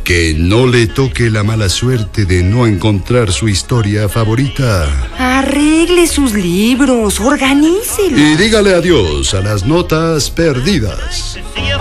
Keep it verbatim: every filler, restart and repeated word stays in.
Que no le toque la mala suerte de no encontrar su historia favorita. Arregle sus libros, organícelos. Y dígale adiós a las notas perdidas.